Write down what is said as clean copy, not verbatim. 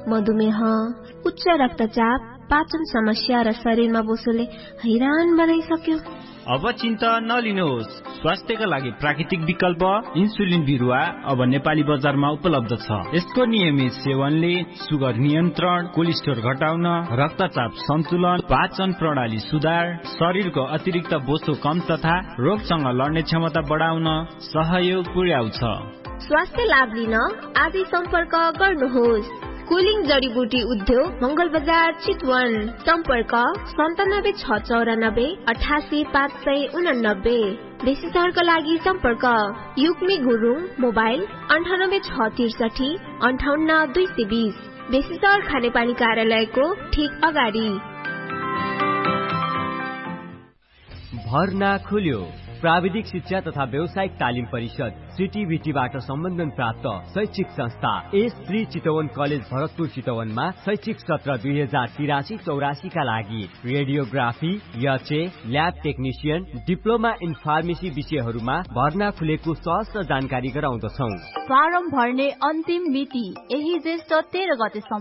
मधुमेह, उच्च रक्तचाप, पाचन समस्या र शरीरमा बोसोले हैरान बनाइसक्यो। अब चिन्ता नलिनुहोस्, स्वास्थ्यका लागि प्राकृतिक विकल्प इन्सुलिन बिरुवा अब नेपाली बजारमा उपलब्ध छ। यसको नियमित सेवनले सुगर नियन्त्रण, कोलेस्ट्रोल घटाउन, रक्तचाप सन्तुलन, पाचन प्रणाली सुधार, शरीरको अतिरिक्त बोसो कम तथा रोगसँग लड्ने क्षमता बढाउन सहयोग पुर्याउँछ। स्वास्थ्य लाभ लिन आजै सम्पर्क गर्नुहोस्। कुलिङ जडीबुटी उद्योग, मंगल बजार, चितवन। सम्पर्क 9769888589। विशेषज्ञका लागि सम्पर्क युक्मी गुरुङ, मोबाइल 9863 58220। विशेषज्ञ खानेपानी कार्यालयको ठीक अगाडि। भर्ना खुल्यो। प्राविधिक शिक्षा तथा व्यावसायिक तालिम परिषद सिटिभिटीबाट सम्बन्धन प्राप्त शैक्षिक संस्था एस श्री चितवन कलेज भरतपुर चितवनमा शैक्षिक सत्र 2083-84 का लागि radiography, HA, lab technician, diploma in pharmacy विषयहरूमा भर्ना खुलेको सहज जानकारी गराउँदछौं। फारम भर्ने अन्तिम मिति यही ज्येष्ठ 13 गते